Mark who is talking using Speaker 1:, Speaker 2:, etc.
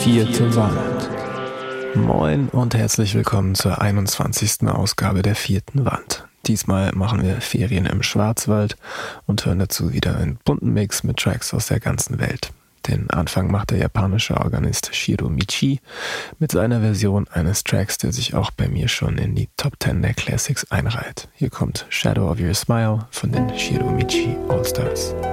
Speaker 1: Vierte Wand. Moin und herzlich willkommen zur 21. Ausgabe der Vierten Wand. Diesmal machen wir Ferien im Schwarzwald und hören dazu wieder einen bunten Mix mit Tracks aus der ganzen Welt. Den Anfang macht der japanische Organist Shiro Michi mit seiner Version eines Tracks, der sich auch bei mir schon in die Top 10 der Classics einreiht. Hier kommt Shadow of Your Smile von den Shiro Michi All Stars.